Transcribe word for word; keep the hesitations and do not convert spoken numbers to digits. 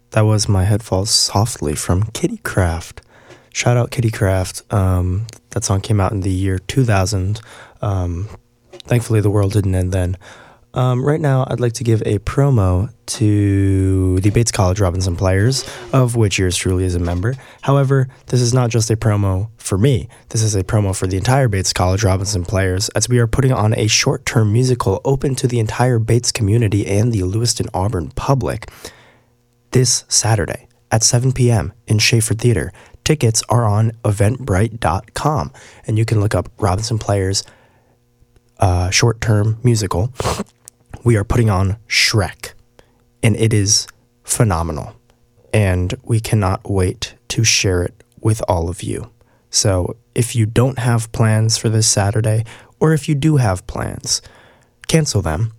That was My Head Falls Softly from Kitty Craft. Shout out Kitty Craft. Um, that song came out in the year two thousand. Um, thankfully, the world didn't end then. Um, right now, I'd like to give a promo to the Bates College Robinson Players, of which yours truly is a member. However, this is not just a promo for me. This is a promo for the entire Bates College Robinson Players, as we are putting on a short-term musical open to the entire Bates community and the Lewiston Auburn public this Saturday at seven p.m. in Schaefer Theater. Tickets are on eventbrite dot com, and you can look up Robinson Players uh, short-term musical. We are putting on Shrek, and it is phenomenal, and we cannot wait to share it with all of you. So if you don't have plans for this Saturday, or if you do have plans, cancel them